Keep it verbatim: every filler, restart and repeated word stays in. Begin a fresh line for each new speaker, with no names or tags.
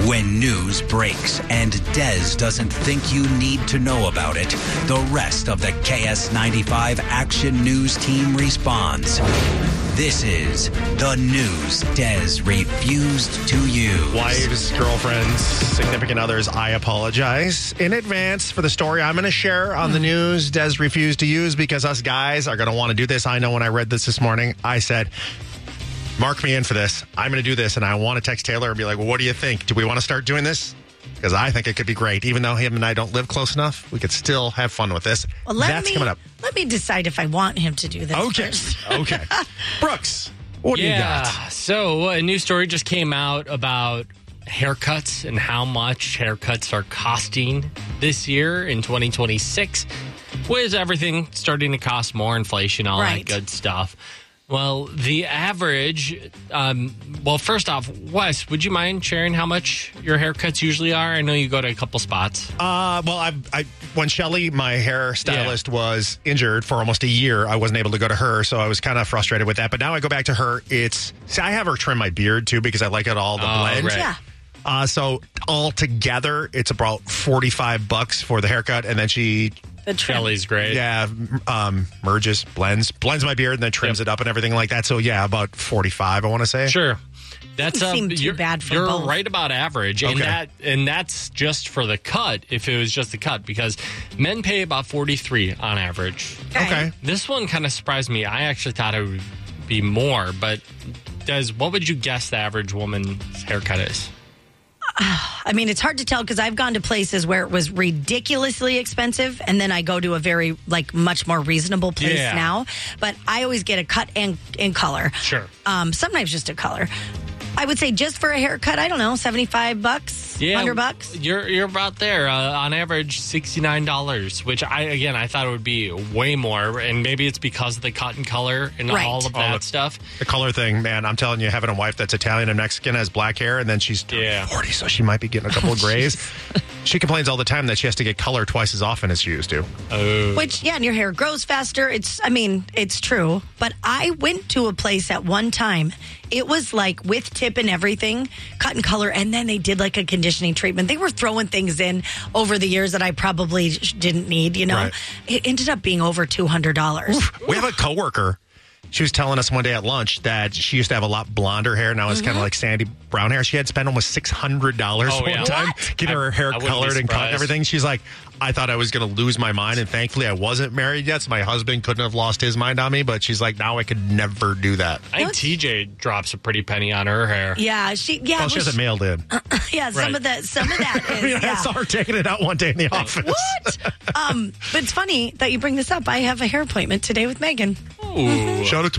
When news breaks and Des doesn't think you need to know about it, the rest of the K S ninety-five Action News team responds. This is the news Des refused to use.
Wives, girlfriends, significant others, I apologize in advance for the story I'm going to share on the news Des refused to use because us guys are going to want to do this. I know when I read this this morning, I said, mark me in for this. I'm going to do this, and I want to text Taylor and be like, well, what do you think? Do we want to start doing this? Because I think it could be great. Even though him and I don't live close enough, we could still have fun with this.
Well, let
That's
me,
coming up.
Let me decide if I want him to do this
Okay.
first.
Okay. Brooks, what do
yeah,
you got?
So a new story just came out about haircuts and how much haircuts are costing this year in twenty twenty-six, with everything starting to cost more, inflation, all
Right.
that good stuff. Well, the average, um, well, first off, Wes, would you mind sharing how much your haircuts usually are? I know you go to a couple spots.
Uh, well, I, I when Shelly, my hairstylist,
Yeah.
was injured for almost a year, I wasn't able to go to her, so I was kind of frustrated with that. But now I go back to her. It's see, I have her trim my beard too because I like it all the
Oh,
blend.
right.
Yeah.
Uh, so all together, it's about forty-five bucks for the haircut, and then she.
The trim.
Kelly's great.
Yeah, um, merges, blends, blends my beard, and then trims
Yep.
it up and everything like that. So yeah, about forty-five, I want to say.
Sure. That's
Doesn't
um,
seem too
you're,
bad for
you're
both.
right about average, and
Okay.
that and that's just for the cut. If it was just the cut, because men pay about forty-three on average.
Okay.
This one kind of surprised me. I actually thought it would be more, but Des, what would you guess the average woman's haircut is?
I mean, it's hard to tell because I've gone to places where it was ridiculously expensive, and then I go to a very, like, much more reasonable place
Yeah.
now. But I always get a cut and in color.
Sure.
Um, sometimes just a color. I would say just for a haircut, I don't know, seventy-five bucks,
Yeah,
one hundred bucks.
You're you're about there. Uh, on average, sixty-nine dollars, which I again I thought it would be way more, and maybe it's because of the cut and color and
Right.
all of
All
that
the-
stuff.
The color thing, man, I'm telling you, having a wife that's Italian and Mexican has black hair, and then she's
Yeah.
forty, so she might be getting a couple of grays. She complains all the time that she has to get color twice as often as she used to.
Oh,
Which, yeah, and your hair grows faster. It's, I mean, it's true. But I went to a place at one time. It was like with tip and everything, cut and color, and then they did like a conditioning treatment. They were throwing things in over the years that I probably sh- didn't need, you know?
Right.
It ended up being over two hundred dollars.
We have a coworker. She was telling us one day at lunch that she used to have a lot blonder hair. Now it's kind of like sandy brown hair. She had spent almost six hundred dollars
Oh,
one
yeah.
time
What?
getting her
I-
hair
I wouldn't be
colored and cut and
surprised.
everything. She's like, I thought I was going to lose my mind. And thankfully, I wasn't married yet. So my husband couldn't have lost his mind on me. But she's like, now I could never do that.
I think T J drops a pretty penny on her hair.
Yeah, she, yeah,
Well, she
well,
hasn't mailed in.
yeah, some
Right.
of that, some of that
I
is,
mean, I
yeah.
saw her taking it out one day in the office.
What? um, but it's funny that you bring this up. I have a hair appointment today with Megan.
Ooh.
Shout out to